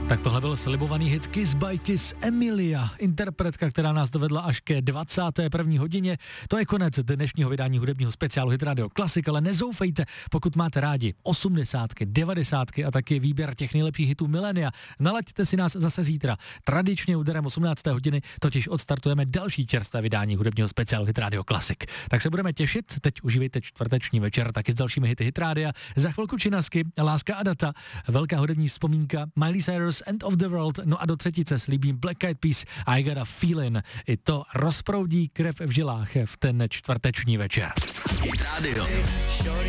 Tak tohle byl slibovaný hit Kiss by Kiss Emilia, interpretka, která nás dovedla až ke 21. hodině. To je konec dnešního vydání hudebního speciálu Hit Radio Classic, ale nezoufejte, pokud máte rádi 80, 90 a taky výběr těch nejlepších hitů milénia. Nalaďte si nás zase zítra. Tradičně úderem 18. hodiny totiž odstartujeme další čerstvé vydání hudebního speciálu Hit Radio Classic. Tak se budeme těšit, teď užívejte čtvrteční večer taky s dalšími hity Hit Radia. Za chvilku Činasky, Láska a data, velká hudební vzpomínka, Miley Cyrus, End of the World, no a do třetice slíbím Black Eyed Peas, I Got a Feeling. I to rozproudí krev v žilách v ten čtvrteční večer. Hit Radio.